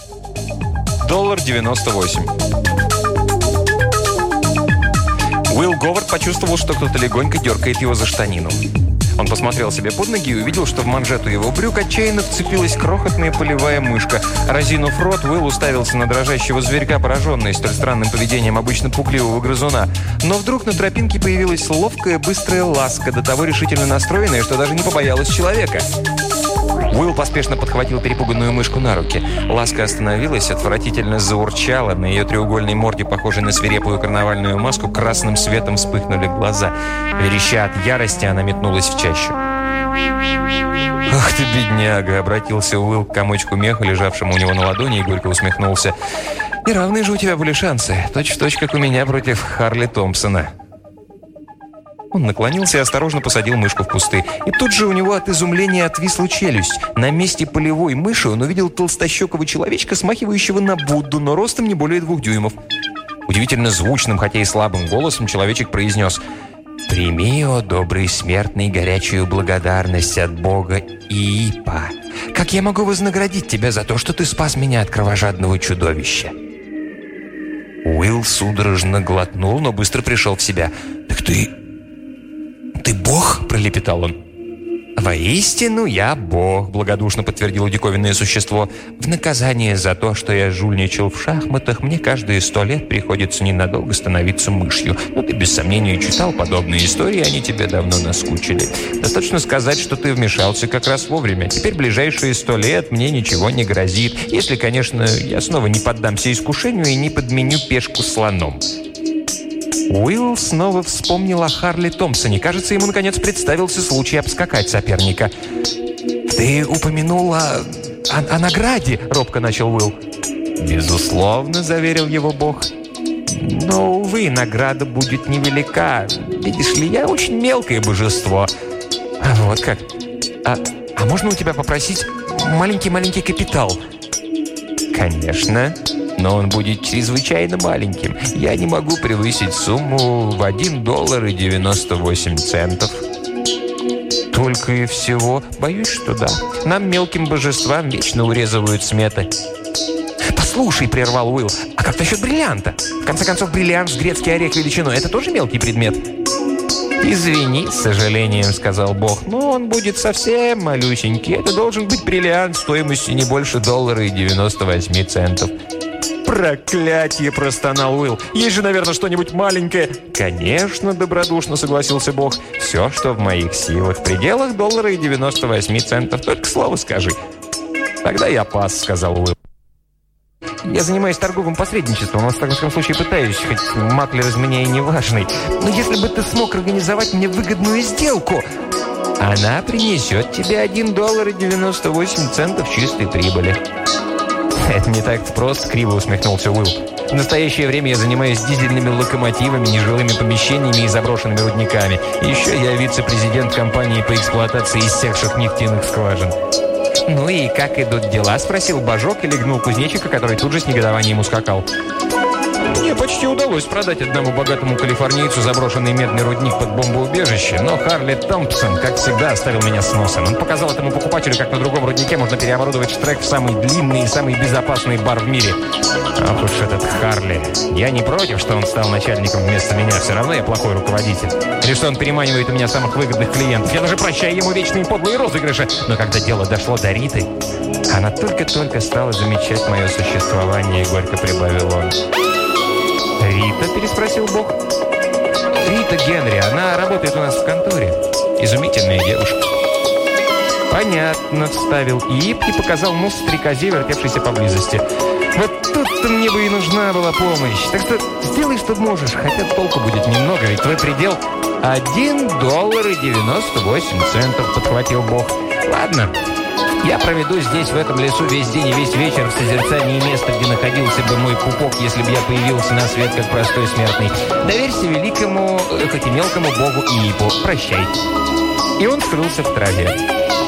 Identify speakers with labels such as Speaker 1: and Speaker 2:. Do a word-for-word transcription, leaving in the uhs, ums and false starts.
Speaker 1: Доллар девяносто восемь. Уилл Говард почувствовал, что кто-то легонько дергает его за штанину. Он посмотрел себе под ноги и увидел, что в манжету его брюк отчаянно вцепилась крохотная полевая мышка. Разинув рот, Уилл уставился на дрожащего зверька, пораженный столь странным поведением обычно пугливого грызуна. Но вдруг на тропинке появилась ловкая, быстрая ласка, до того решительно настроенная, что даже не побоялась человека. Уилл поспешно подхватил перепуганную мышку на руки. Ласка остановилась, отвратительно заурчала. На ее треугольной морде, похожей на свирепую карнавальную маску, красным светом вспыхнули глаза. Вереща от ярости, она метнулась в чащу. «Ах ты, бедняга!» — обратился Уилл к комочку меха, лежавшему у него на ладони, и горько усмехнулся. «Неравные же у тебя были шансы. Точь-в-точь, как у меня против Харли Томпсона». Он наклонился и осторожно посадил мышку в кусты. И тут же у него от изумления отвисла челюсть. На месте полевой мыши он увидел толстощекого человечка, смахивающего на Будду, но ростом не более двух дюймов. Удивительно звучным, хотя и слабым голосом человечек произнес: «Прими, о добрый смертный, горячую благодарность от Бога Иипа. Как я могу вознаградить тебя за то, что ты спас меня от кровожадного чудовища?» Уилл судорожно глотнул, но быстро пришел в себя. «Так ты... ты Бог?» – пролепетал он. «Воистину я Бог», – благодушно подтвердило диковинное существо. «В наказание за то, что я жульничал в шахматах, мне каждые сто лет приходится ненадолго становиться мышью. Но ты без сомнения читал подобные истории, они тебе давно наскучили. Достаточно сказать, что ты вмешался как раз вовремя. Теперь ближайшие сто лет мне ничего не грозит, если, конечно, я снова не поддамся искушению и не подменю пешку слоном». Уилл снова вспомнил о Харли Томпсоне. Кажется, ему, наконец, представился случай обскакать соперника. «Ты упомянул о, о, о награде», — робко начал Уилл. «Безусловно», — заверил его Бог. «Но, увы, награда будет невелика. Видишь ли, я очень мелкое божество». «А вот как? А, а можно у тебя попросить маленький-маленький капитал?» «Конечно. Но он будет чрезвычайно маленьким. Я не могу превысить сумму в один доллар и девяносто восемь центов». «Только и всего? Боюсь, что да. Нам, мелким божествам, вечно урезывают сметы». «Послушай», — прервал Уилл, — «а как насчет бриллианта? В конце концов, бриллиант с грецкий орех величиной — это тоже мелкий предмет?» «Извини, с сожалением», — сказал Бог, — «но он будет совсем малюсенький. Это должен быть бриллиант стоимостью не больше доллара и девяносто восемь центов». «Проклятье!» – простонал Уилл. «Есть же, наверное, что-нибудь маленькое». «Конечно», – добродушно согласился Бог. «Все, что в моих силах. В пределах доллара и девяносто восемь центов. Только слово скажи». «Тогда я пас», – сказал Уилл. «Я занимаюсь торговым посредничеством, но в таком случае пытаюсь, хоть маклер из меня и не важный. Но если бы ты смог организовать мне выгодную сделку, она принесет тебе один доллар и девяносто восемь центов чистой прибыли». «Это не так просто», — криво усмехнулся Уилл. «В настоящее время я занимаюсь дизельными локомотивами, нежилыми помещениями и заброшенными рудниками. Еще я вице-президент компании по эксплуатации иссякших нефтяных скважин». «Ну и как идут дела?» – спросил Божок и легнул кузнечика, который тут же с негодованием ускакал. «Мне почти удалось продать одному богатому калифорнийцу заброшенный медный рудник под бомбоубежище, но Харли Томпсон, как всегда, оставил меня с носом. Он показал этому покупателю, как на другом руднике можно переоборудовать штрек в самый длинный и самый безопасный бар в мире. Ах уж этот Харли. Я не против, что он стал начальником вместо меня, все равно я плохой руководитель. Или что он переманивает у меня самых выгодных клиентов. Я даже прощаю ему вечные подлые розыгрыши. Но когда дело дошло до Риты, она только-только стала замечать мое существование», — горько прибавил он. «Рита?» – переспросил Бог. «Рита Генри. Она работает у нас в конторе. Изумительная девушка». «Понятно», – вставил Ип и показал нос стрекозе, вертевшейся поблизости. «Вот тут-то мне бы и нужна была помощь. Так что сделай, что можешь, хотя толку будет немного, ведь твой предел...» «Один доллар и девяносто восемь центов», – подхватил Бог. «Ладно. Я проведу здесь, в этом лесу, весь день и весь вечер в созерцании места, где находился бы мой пупок, если бы я появился на свет как простой смертный. Доверься великому, хоть и мелкому богу Иипу. Прощай». И он скрылся в траве.